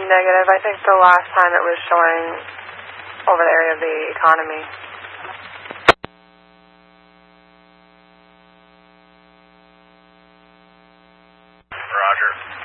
Negative. I think the last time it was showing over the area of the economy. Roger.